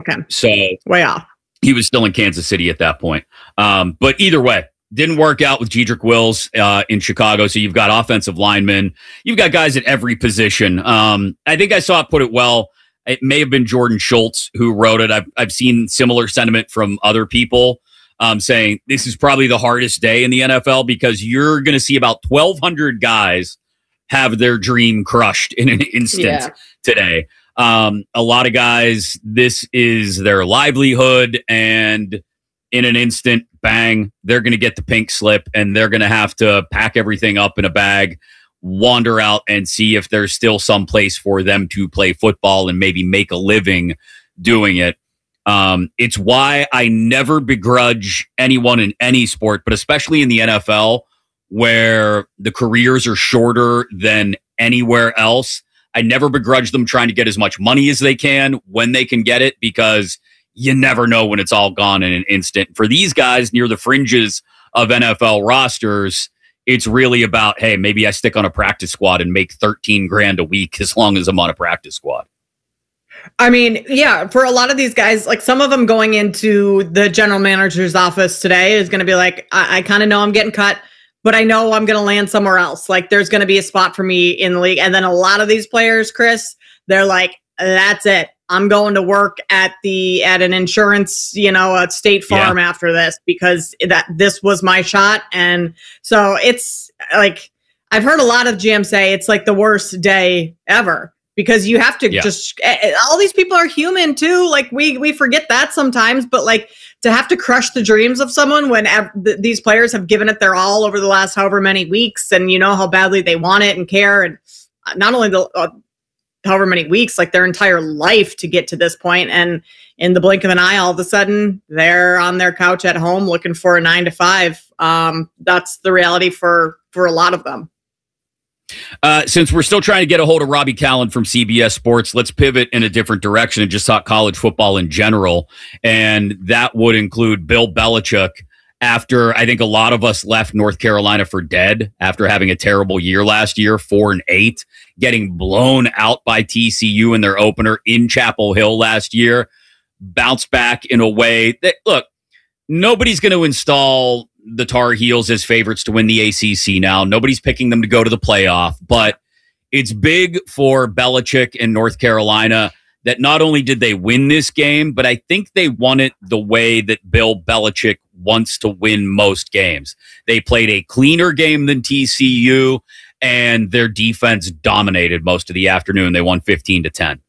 Okay. So way off. He was still in Kansas City at that point. But either way, didn't work out with Jedrick Wills in Chicago. So you've got offensive linemen. You've got guys at every position. I think I saw it put it well. It may have been Jordan Schultz who wrote it. I've seen similar sentiment from other people saying this is probably the hardest day in the NFL because you're going to see about 1,200 guys have their dream crushed in an instant today. A lot of guys, this is their livelihood, and in an instant, bang, they're going to get the pink slip and they're going to have to pack everything up in a bag, wander out and see if there's still some place for them to play football and maybe make a living doing it. It's why I never begrudge anyone in any sport, but especially in the NFL, where the careers are shorter than anywhere else. I never begrudge them trying to get as much money as they can when they can get it, because you never know when it's all gone in an instant. For these guys near the fringes of NFL rosters, it's really about, hey, maybe I stick on a practice squad and make $13,000 a week as long as I'm on a practice squad. I mean, yeah, for a lot of these guys, like some of them going into the general manager's office today is going to be like, I kind of know I'm getting cut, but I know I'm going to land somewhere else. Like there's going to be a spot for me in the league. And then a lot of these players, Chris, they're like, that's it. I'm going to work at an insurance, a State Farm after this, because this was my shot. And so it's like, I've heard a lot of GMs say it's like the worst day ever, because you have to just, all these people are human too. Like we forget that sometimes, but like to have to crush the dreams of someone when these players have given it their all over the last however many weeks, and you know how badly they want it and care. And not only however many weeks, like their entire life to get to this point. And in the blink of an eye, all of a sudden they're on their couch at home looking for a 9 to 5. That's the reality for a lot of them. Since we're still trying to get a hold of Robbie Callan from CBS Sports, let's pivot in a different direction and just talk college football in general. And that would include Bill Belichick. After I think a lot of us left North Carolina for dead after having a terrible year last year, 4-8, getting blown out by TCU in their opener in Chapel Hill last year, bounced back in a way that, look, nobody's going to install the Tar Heels as favorites to win the ACC now. Nobody's picking them to go to the playoff, but it's big for Belichick and North Carolina that not only did they win this game, but I think they won it the way that Bill Belichick wants to win most games. They played a cleaner game than TCU, and their defense dominated most of the afternoon. They won 15-10.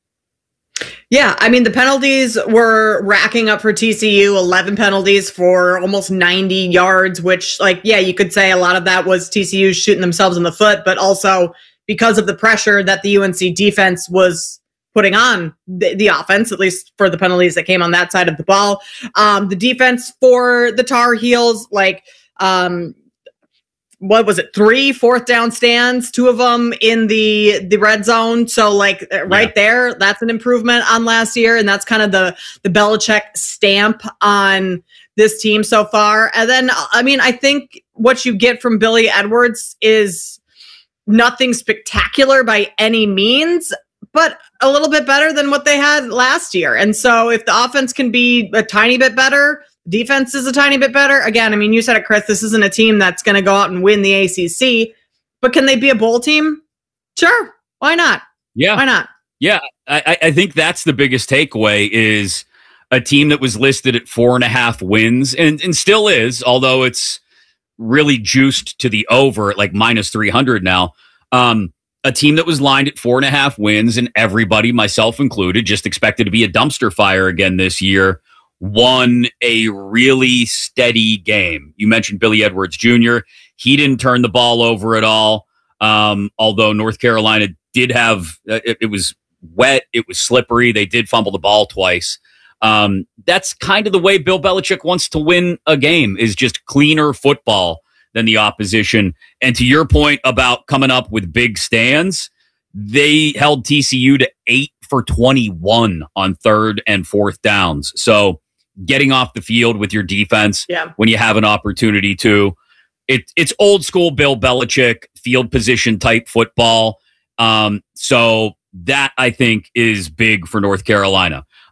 Yeah, I mean, the penalties were racking up for TCU, 11 penalties for almost 90 yards, which, like, yeah, you could say a lot of that was TCU shooting themselves in the foot, but also because of the pressure that the UNC defense was putting on the offense, at least for the penalties that came on that side of the ball. The defense for the Tar Heels, like, what was it? 3 fourth down stands, 2 of them in the red zone. So like right there, that's an improvement on last year. And that's kind of the Belichick stamp on this team so far. And then, I mean, I think what you get from Billy Edwards is nothing spectacular by any means, but a little bit better than what they had last year. And so if the offense can be a tiny bit better, defense is a tiny bit better. Again, I mean, you said it, Chris, this isn't a team that's going to go out and win the ACC, but can they be a bowl team? Sure. Why not? Yeah. Why not? Yeah. I think that's the biggest takeaway is a team that was listed at 4.5 wins and still is, although it's really juiced to the over at like minus 300 now. A team that was lined at 4.5 wins, and everybody, myself included, just expected to be a dumpster fire again this year, won a really steady game. You mentioned Billy Edwards Jr. He didn't turn the ball over at all. Although North Carolina did have, it was wet, it was slippery. They did fumble the ball twice. That's kind of the way Bill Belichick wants to win a game, is just cleaner football than the opposition. And to your point about coming up with big stands, they held TCU to 8 for 21 on 3rd and 4th downs. So getting off the field with your defense when you have an opportunity to, it's old school Bill Belichick field position type football. So that I think is big for North Carolina.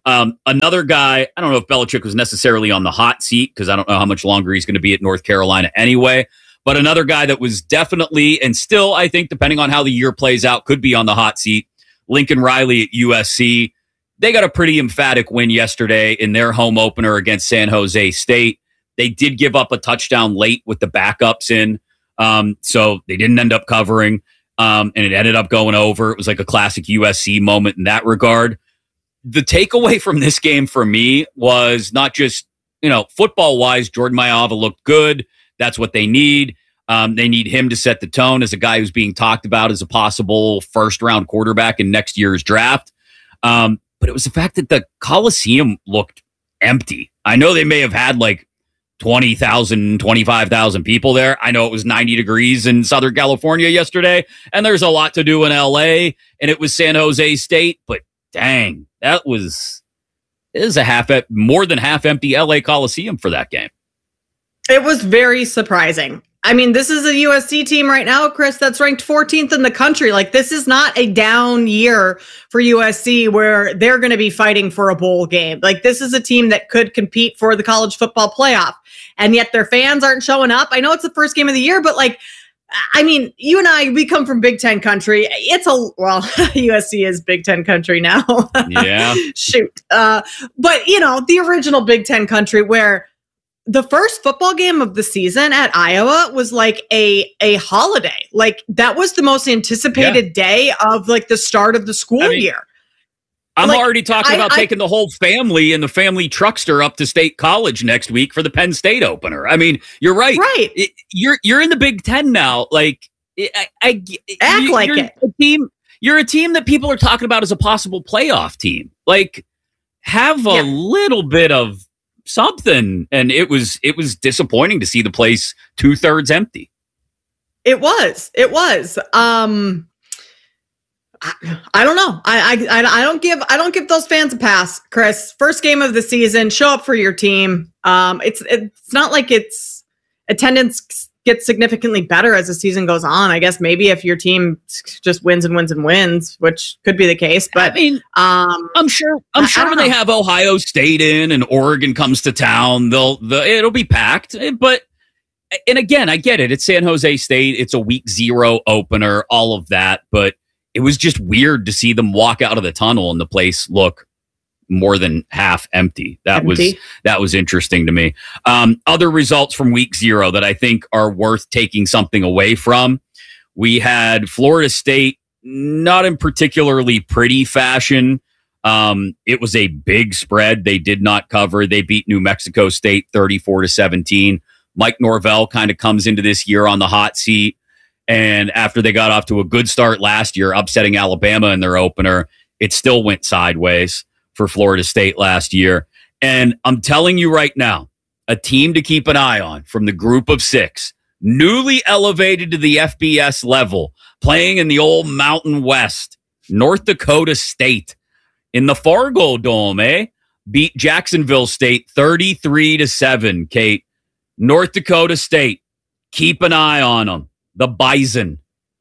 Another guy, I don't know if Belichick was necessarily on the hot seat because I don't know how much longer he's going to be at North Carolina anyway. But another guy that was definitely, and still, I think, depending on how the year plays out, could be on the hot seat, Lincoln Riley at USC. They got a pretty emphatic win yesterday in their home opener against San Jose State. They did give up a touchdown late with the backups in, so they didn't end up covering, and it ended up going over. It was like a classic USC moment in that regard. The takeaway from this game for me was not just, football-wise, Jordan Mailata looked good. That's what they need. They need him to set the tone as a guy who's being talked about as a possible first-round quarterback in next year's draft. But it was the fact that the Coliseum looked empty. I know they may have had like 20,000, 25,000 people there. I know it was 90 degrees in Southern California yesterday, and there's a lot to do in LA, and it was San Jose State, but dang, it is more than half empty LA Coliseum for that game. It was very surprising. I mean, this is a USC team right now, Chris, that's ranked 14th in the country. Like, this is not a down year for USC where they're going to be fighting for a bowl game. Like, this is a team that could compete for the college football playoff, and yet their fans aren't showing up. I know it's the first game of the year, but I mean, you and I, we come from Big Ten country. USC is Big Ten country now. Yeah. Shoot. But, the original Big Ten country where the first football game of the season at Iowa was like a holiday. Like, that was the most anticipated day of like the start of the school year. I'm already talking about taking the whole family and the family truckster up to State College next week for the Penn State opener. I mean, you're right. Right. You're in the Big Ten now. Like, act like it. You're a team that people are talking about as a possible playoff team. Like, have a little bit of something. And it was disappointing to see the place 2/3 empty. It was. I don't know. I don't give those fans a pass, Chris. First game of the season, show up for your team. It's not like it's attendance gets significantly better as the season goes on. I guess maybe if your team just wins and wins and wins, which could be the case. But I mean, I'm sure when they have Ohio State in and Oregon comes to town, it'll be packed. But and again, I get it. It's San Jose State. It's a week 0 opener. All of that, but it was just weird to see them walk out of the tunnel and the place look more than half empty. That was interesting to me. Other results from week 0 that I think are worth taking something away from. We had Florida State, not in particularly pretty fashion. It was a big spread. They did not cover. They beat New Mexico State 34-17. Mike Norvell kind of comes into this year on the hot seat. And after they got off to a good start last year, upsetting Alabama in their opener, it still went sideways for Florida State last year. And I'm telling you right now, a team to keep an eye on from the group of 6, newly elevated to the FBS level, playing in the old Mountain West, North Dakota State in the Fargo Dome, beat Jacksonville State 33-7, Kate. North Dakota State, keep an eye on them. The Bison.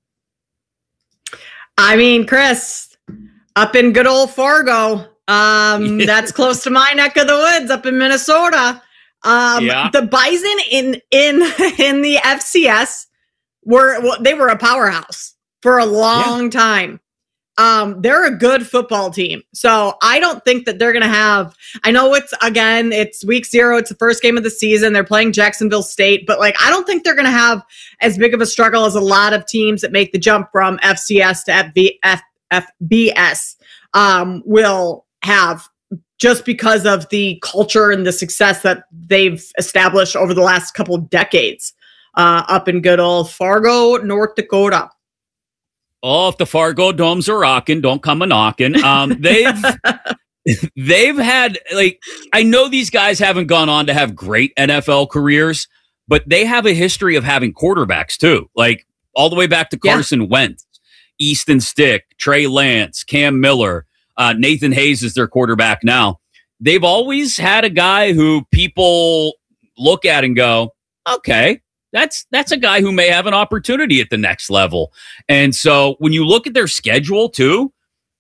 I mean, Chris, up in good old Fargo, that's close to my neck of the woods up in Minnesota. The Bison in the FCS they were a powerhouse for a long time. They're a good football team. So I don't think that they're going to have, I know it's week 0. It's the first game of the season. They're playing Jacksonville State, but I don't think they're going to have as big of a struggle as a lot of teams that make the jump from FCS to FBS will have, just because of the culture and the success that they've established over the last couple of decades up in good old Fargo, North Dakota. Oh, if the Fargo Domes are rocking, don't come a knocking. They've had, I know these guys haven't gone on to have great NFL careers, but they have a history of having quarterbacks too. All the way back to Carson Wentz, Easton Stick, Trey Lance, Cam Miller, Nathan Hayes is their quarterback now. They've always had a guy who people look at and go, okay, that's a guy who may have an opportunity at the next level. And so when you look at their schedule too,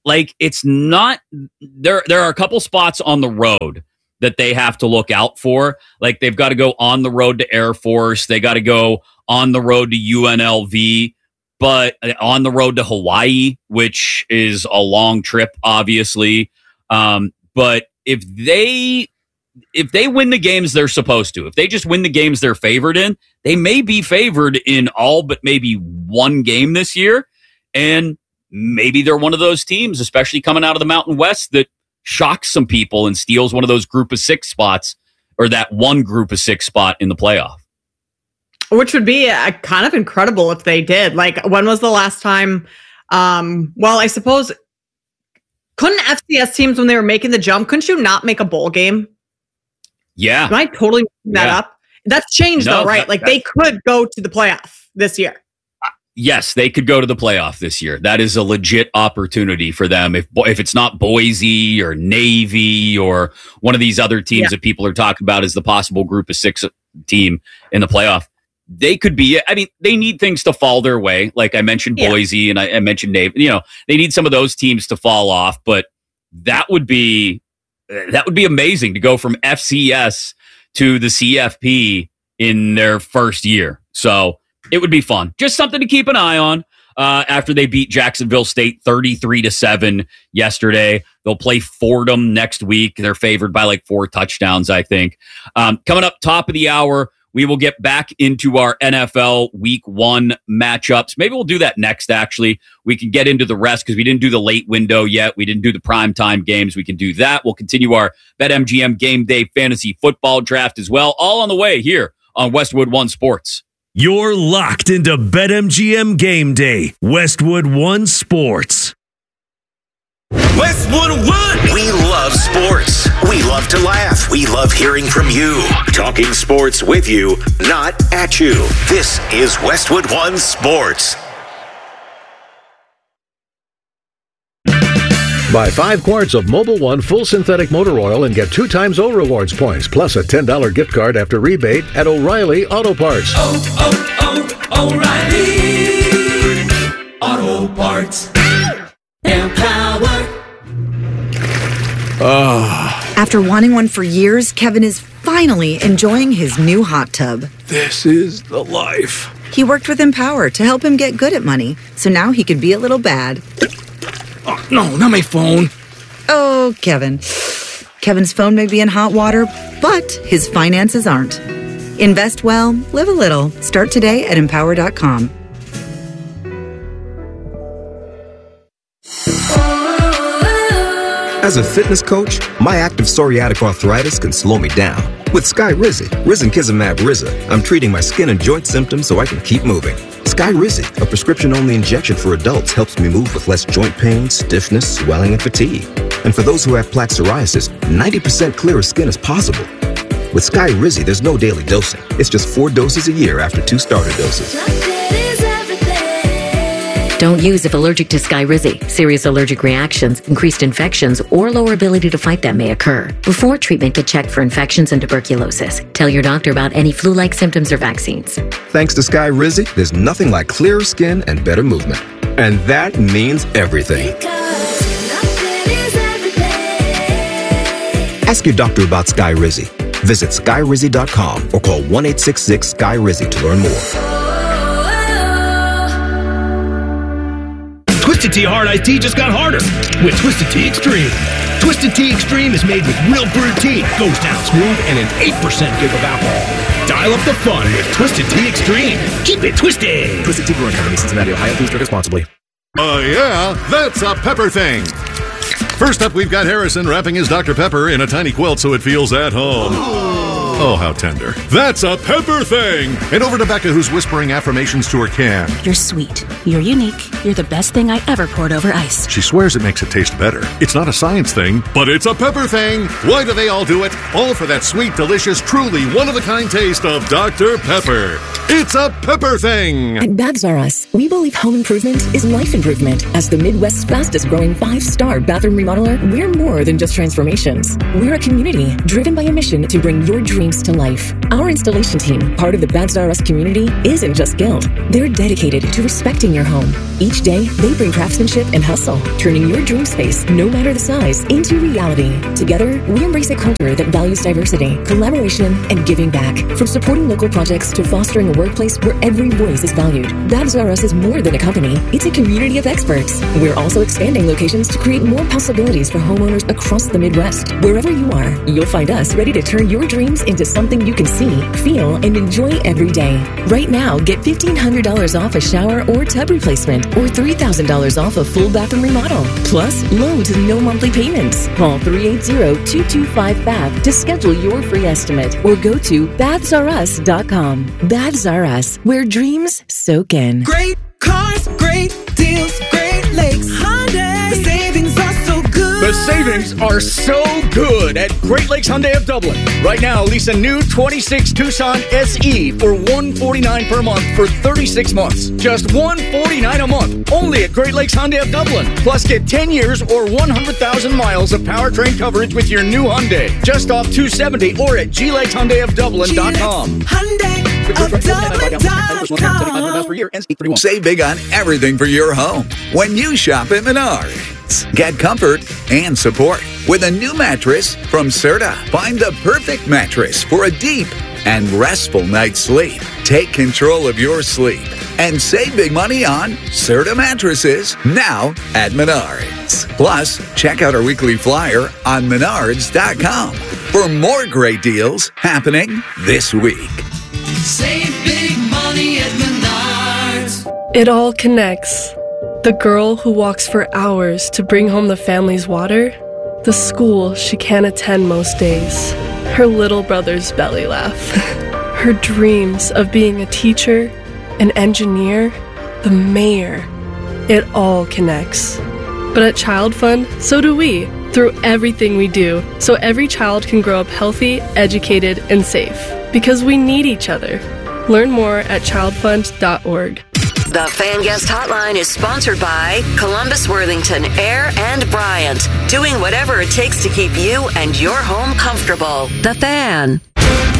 like it's not there. There are a couple spots on the road that they have to look out for. Like they've got to go on the road to Air Force. They got to go on the road to UNLV, but on the road to Hawaii, which is a long trip, obviously. But if they win the games they're supposed to, if they just win the games they're favored in, they may be favored in all but maybe one game this year. And maybe they're one of those teams, especially coming out of the Mountain West, that shocks some people and steals one of those group of 6 spots, or that one group of 6 spot in the playoff. Which would be kind of incredible if they did. Like, when was the last time? Well, I suppose, couldn't FCS teams, when they were making the jump, couldn't you not make a bowl game? Yeah. Am I totally making that up? That's changed though, right? Like they could go to the playoff this year. Yes, they could go to the playoff this year. That is a legit opportunity for them. If it's not Boise or Navy or one of these other teams that people are talking about as the possible group of 6 team in the playoff, they could be. I mean, they need things to fall their way. Like I mentioned Boise and I mentioned Navy. They need some of those teams to fall off, but that would be amazing to go from FCS to the CFP in their first year. So it would be fun. Just something to keep an eye on. After they beat Jacksonville State 33-7 yesterday, they'll play Fordham next week. They're favored by like 4 touchdowns, I think. Coming up top of the hour, we will get back into our NFL Week 1 matchups. Maybe we'll do that next, actually. We can get into the rest because we didn't do the late window yet. We didn't do the primetime games. We can do that. We'll continue our BetMGM Game Day Fantasy Football Draft as well. All on the way here on Westwood One Sports. You're locked into BetMGM Game Day, Westwood One Sports. Westwood One! We love sports. We love to laugh. We love hearing from you. Talking sports with you, not at you. This is Westwood One Sports. Buy 5 quarts of Mobil 1 full synthetic motor oil and get 2 times O Rewards points, plus a $10 gift card after rebate at O'Reilly Auto Parts. O'Reilly Auto Parts. Empower. After wanting one for years, Kevin is finally enjoying his new hot tub. This is the life. He worked with Empower to help him get good at money, so now he could be a little bad. Oh, no, not my phone. Oh, Kevin. Kevin's phone may be in hot water, but his finances aren't. Invest well, live a little. Start today at Empower.com. As a fitness coach, my active psoriatic arthritis can slow me down. With Skyrizi, Risankizumab Riza, I'm treating my skin and joint symptoms so I can keep moving. Skyrizi, a prescription-only injection for adults, helps me move with less joint pain, stiffness, swelling, and fatigue. And for those who have plaque psoriasis, 90% clearer skin is possible. With Skyrizi, there's no daily dosing. It's just 4 doses a year after 2 starter doses. Don't use if allergic to Skyrizi. Serious allergic reactions, increased infections, or lower ability to fight them may occur. Before treatment, get checked for infections and tuberculosis. Tell your doctor about any flu-like symptoms or vaccines. Thanks to Skyrizi, there's nothing like clearer skin and better movement. And that means everything. Ask your doctor about Skyrizi. Visit Skyrizi.com or call 1-866-SKY-RIZI to learn more. Twisted Tea Hard Iced Tea just got harder with Twisted Tea Extreme. Twisted Tea Extreme is made with real brewed tea, goes down smooth, and an 8% give of alcohol. Dial up the fun with Twisted Tea Extreme. Keep it twisted. Twisted Tea Brewing Company, Cincinnati, Ohio. Please drink responsibly. Yeah, that's a pepper thing. First up, we've got Harrison wrapping his Dr. Pepper in a tiny quilt so it feels at home. Oh, how tender. That's a pepper thing. And over to Becca, who's whispering affirmations to her can. You're sweet. You're unique. You're the best thing I ever poured over ice. She swears it makes it taste better. It's not a science thing, but it's a pepper thing. Why do they all do it? All for that sweet, delicious, truly one-of-a-kind taste of Dr. Pepper. It's a pepper thing. At Babs R Us, we believe home improvement is life improvement. As the Midwest's fastest-growing 5-star bathroom remodeler, we're more than just transformations. We're a community driven by a mission to bring your dreams to life. Our installation team, part of the Babs R Us community, isn't just skilled. They're dedicated to respecting your home. Each day, they bring craftsmanship and hustle, turning your dream space, no matter the size, into reality. Together, we embrace a culture that values diversity, collaboration, and giving back. From supporting local projects to fostering a workplace where every voice is valued, Babs R Us is more than a company. It's a community of experts. We're also expanding locations to create more possibilities for homeowners across the Midwest. Wherever you are, you'll find us ready to turn your dreams into something you can see, feel, and enjoy every day. Right now, get $1,500 off a shower or tub replacement, or $3,000 off a full bathroom remodel. Plus, low to no monthly payments. Call 380-225-BAB to schedule your free estimate, or go to BabsRUs.com. Babs R Us, where dreams soak in. Great cars, great deals, Great Lakes Hyundai. The savings are so good. The savings are so good at Great Lakes Hyundai of Dublin. Right now, lease a new 26 Tucson SE for $149 per month for 36 months. Just $149 a month. Only at Great Lakes Hyundai of Dublin. Plus, get 10 years or 100,000 miles of powertrain coverage with your new Hyundai. Just off 270 or at GLakesHyundaiofDublin.com. Hyundai of Dublin.com. Save big on everything for your home when you shop at Menards. Get comfort and support with a new mattress from Serta. Find the perfect mattress for a deep and restful night's sleep. Take control of your sleep and save big money on Serta mattresses now at Menards. Plus, check out our weekly flyer on Menards.com for more great deals happening this week. Save big money at Menards. It all connects. The girl who walks for hours to bring home the family's water, the school she can't attend most days, her little brother's belly laugh, her dreams of being a teacher, an engineer, the mayor. It all connects. But at Child Fund, so do we, through everything we do, so every child can grow up healthy, educated, and safe. Because we need each other. Learn more at childfund.org. The Fan Guest Hotline is sponsored by Columbus, Worthington, Air, and Bryant. Doing whatever it takes to keep you and your home comfortable. The Fan.